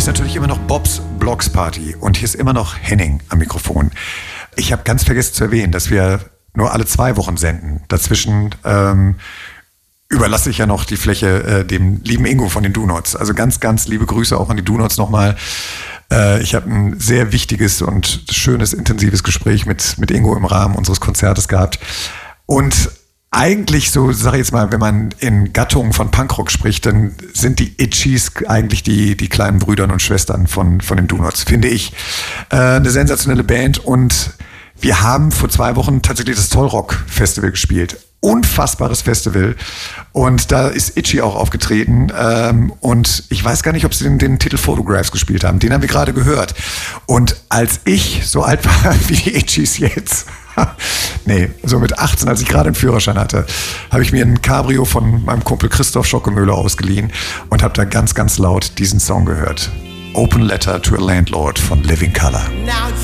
ist natürlich immer noch Bobs Blogs Party und hier ist immer noch Henning am Mikrofon. Ich habe ganz vergessen zu erwähnen, dass wir nur alle 2 Wochen senden. Dazwischen überlasse ich ja noch die Fläche dem lieben Ingo von den Do-Nots. Also ganz, ganz liebe Grüße auch an die Do-Nots nochmal. Ich habe ein sehr wichtiges und schönes, intensives Gespräch mit Ingo im Rahmen unseres Konzertes gehabt. Und eigentlich, so sage ich jetzt mal, wenn man in Gattungen von Punkrock spricht, dann sind die Itchies eigentlich die kleinen Brüder und Schwestern von den Do-Nots, finde ich. Eine sensationelle Band und wir haben vor 2 Wochen tatsächlich das Zollrock-Festival gespielt. Unfassbares Festival. Und da ist Itchy auch aufgetreten. Und ich weiß gar nicht, ob sie den Titel Photographs gespielt haben. Den haben wir gerade gehört. Und als ich so alt war wie die Itchies jetzt, nee, so mit 18, als ich gerade einen Führerschein hatte, habe ich mir ein Cabrio von meinem Kumpel Christoph Schockemöhle ausgeliehen und habe da ganz, ganz laut diesen Song gehört. Open Letter to a Landlord von Living Colour. Now